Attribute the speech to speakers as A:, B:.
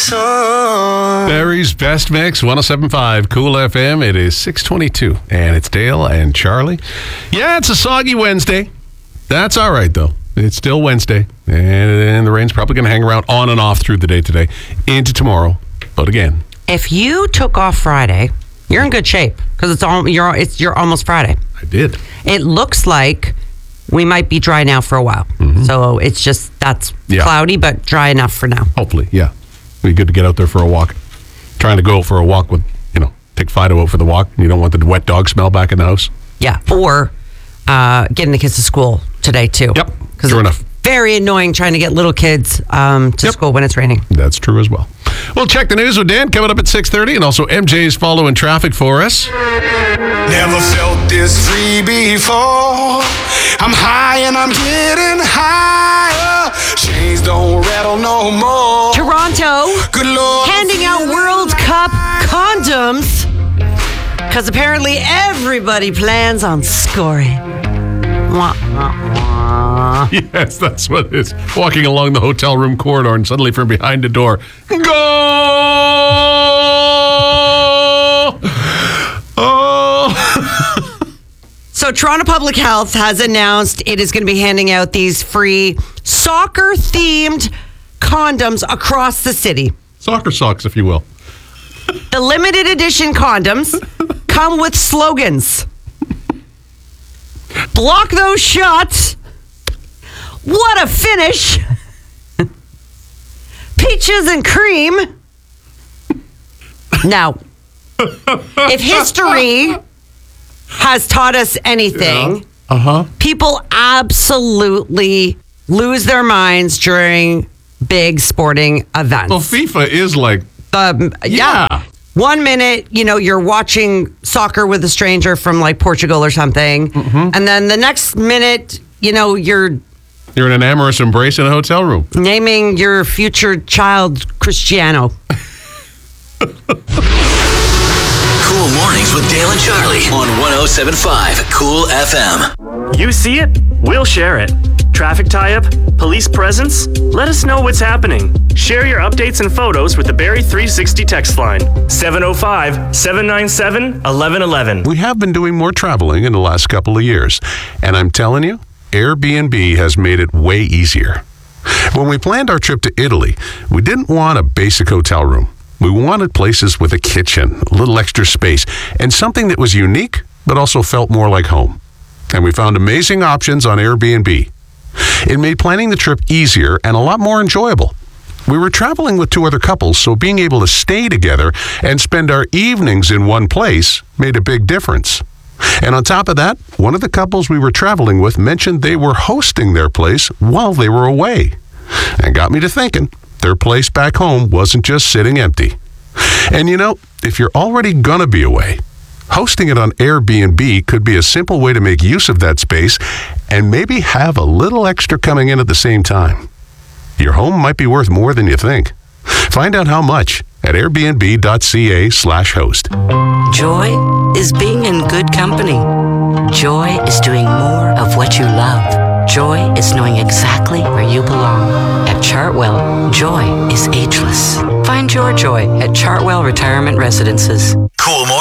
A: sun.
B: Barry's Best Mix, 107.5 Cool FM. It is 6:22, and it's Dale and Charlie. Yeah, it's a soggy Wednesday. That's all right, though. It's still Wednesday, and the rain's probably going to hang around on and off through the day today into tomorrow. But again,
C: if you took off Friday, you're in good shape because you're almost Friday.
B: I did.
C: It looks like we might be dry now for a while. Mm-hmm. So it's just cloudy, but dry enough for now.
B: Hopefully, yeah. It'd be good to get out there for a walk. Trying to go for a walk with, take Fido out for the walk. You don't want the wet dog smell back in the house.
C: Yeah, or getting the kids to school today too.
B: Yep,
C: true enough. Very annoying trying to get little kids to school when it's raining.
B: That's true as well. We'll check the news with Dan coming up at 6:30, and also MJ's following traffic for us.
A: Never felt this free before. I'm high and I'm getting higher. Chains don't rattle no more.
C: Toronto,
A: good Lord,
C: handing out World Cup condoms because apparently everybody plans on scoring. Wah, wah, wah.
B: Yes, that's what it is. Walking along the hotel room corridor, and suddenly from behind the door, go! Oh!
C: So Toronto Public Health has announced it is going to be handing out these free soccer-themed condoms across the city.
B: Soccer socks, if you will.
C: The limited edition condoms come with slogans. Block those shots. What a finish. Peaches and cream. Now, if history has taught us anything, people absolutely lose their minds during big sporting events.
B: Well, FIFA is like...
C: yeah. 1 minute, you're watching soccer with a stranger from like Portugal or something. Mm-hmm. And then the next minute, you're
B: in an amorous embrace in a hotel room.
C: Naming your future child Cristiano.
D: Cool Mornings with Dale and Charlie on 107.5 Cool FM.
E: You see it, we'll share it. Traffic tie-up, police presence? Let us know what's happening. Share your updates and photos with the Barrie 360 text line, 705-797-1111.
B: We have been doing more traveling in the last couple of years, and I'm telling you, Airbnb has made it way easier. When we planned our trip to Italy, we didn't want a basic hotel room. We wanted places with a kitchen, a little extra space, and something that was unique, but also felt more like home. And we found amazing options on Airbnb. It made planning the trip easier and a lot more enjoyable. We were traveling with 2 other couples, so being able to stay together and spend our evenings in one place made a big difference. And on top of that, one of the couples we were traveling with mentioned they were hosting their place while they were away. And got me to thinking, their place back home wasn't just sitting empty. And if you're already gonna be away, hosting it on Airbnb could be a simple way to make use of that space and maybe have a little extra coming in at the same time. Your home might be worth more than you think. Find out how much at airbnb.ca/host.
F: Joy is being in good company. Joy is doing more of what you love. Joy is knowing exactly where you belong. At Chartwell, joy is ageless. Find your joy at Chartwell Retirement Residences.
D: Cool Mornings.